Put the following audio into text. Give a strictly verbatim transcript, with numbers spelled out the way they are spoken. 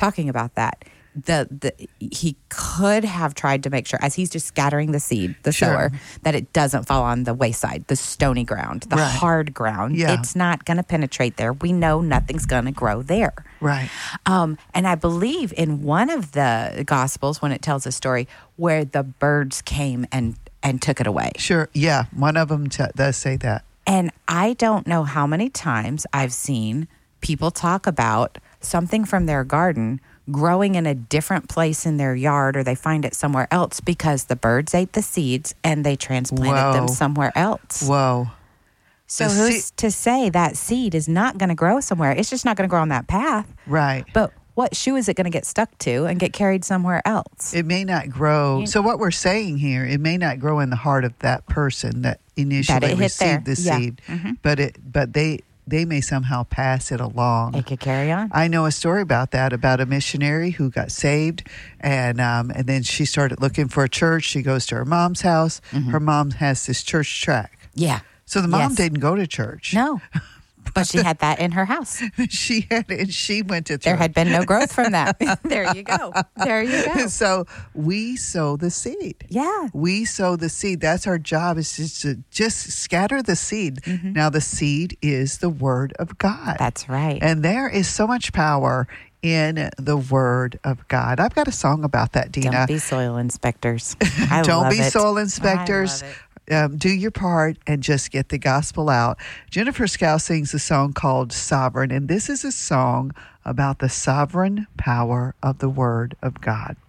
talking about that. The, the he could have tried to make sure, as he's just scattering the seed, the Sure. sower, that it doesn't fall on the wayside, the stony ground, the Right. hard ground. Yeah. It's not going to penetrate there. We know nothing's going to grow there. Right. Um, and I believe in one of the Gospels, when it tells a story where the birds came and, and took it away. Sure. Yeah. One of them t- does say that. And I don't know how many times I've seen people talk about something from their garden growing in a different place in their yard, or they find it somewhere else because the birds ate the seeds and they transplanted Whoa. them somewhere else. Whoa. So The who's se- to say that seed is not going to grow somewhere? It's just not going to grow on that path. Right. But what shoe is it going to get stuck to and get carried somewhere else? It may not grow. You- So what we're saying here, it may not grow in the heart of that person that initially That it hit there. received the Yeah. seed, Mhm. but it but they they may somehow pass it along. It could carry on. I know a story about that, about a missionary who got saved, and um, and then she started looking for a church. She goes to her mom's house. Her mom has this church track. Yeah. So the mom Yes. didn't go to church. No. But she had that in her house. she had and she went to church. There had been no growth from that. There you go. There you go. So we sow the seed. Yeah. We sow the seed. That's our job, is just to just scatter the seed. Now the seed is the word of God. That's right. And there is so much power in the word of God. I've got a song about that, Dina. Don't be soil inspectors. I Don't love be it. soil inspectors. I love it. Um, do your part and just get the gospel out. Jennifer Scow sings a song called Sovereign, and this is a song about the sovereign power of the word of God.